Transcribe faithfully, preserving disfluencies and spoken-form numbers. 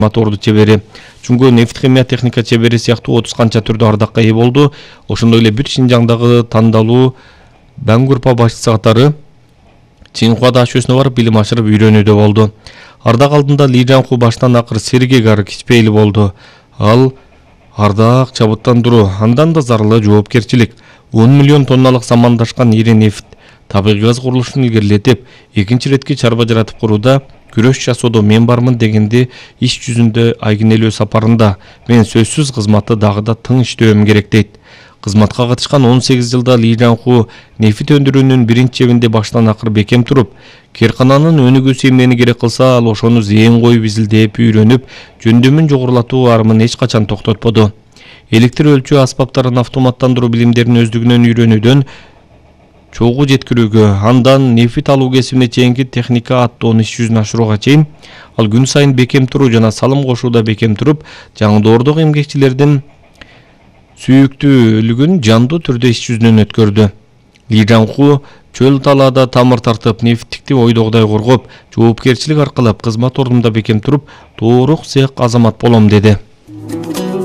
моторду чебери. Чүнгө нефт химия техника чебери сыяктуу отуз канча түрдө ардакка ээ болду. Ошондой эле бир Шинжаңдагы тандалуу Бангурпа башчысы катары Цинхуа дашөсүнө барып билим ашырып үйрөнүүдө болду. Ардак алдында Ли Жанху баштан акыр сергек кичпейли болду. Ал ардак чабыттандыруу, андан да зарылы жоопкерчилик. он миллион тонналык самандашкан ири нефт табигый газ курулушун илгерилетип, экинчи иретки чарба жаратып курууда күрөш жасоодо мен бармын дегенди иш жүзүндө айгинелөө сапарында мен сөзсүз кызматты дагы да тың иштөөм керек дейт. Кызматка катышкан он сегиз жылда Ли Жанху нефт өндүрүүнүн биринчи чебинде баштан акыр бекем туруп, кээркананын өнүгүүсү эмнени керек кылса, ал ошону зээн коюп изилдеп, үйрөнүп, жөндөмүн жогорулатуу арымын эч качан токтотподу. Электр өлчөө аспаптарын автоматтандыруу билимдерин өздүгүнөн үйрөнүүдөн чогуу жеткирүүгө, андан нефт алуу кесибине чейинки техника аттоон иш жүзүн ашырууга чейин ал күн сайын бекем туруу жана салым кошууда бекем туруп, жаңдоордук эмгекчилердин сүйүктүүлүгүн жандуу түрдө иш жүзүнөн өткөрдү. Ли Жанху чөл талаада тамыр тартып, нефттикти ойдогудай коргоп, жоопкерчилик аркылап, кызмат ордунда бекем туруп, туурук сыяк азамат болом деди.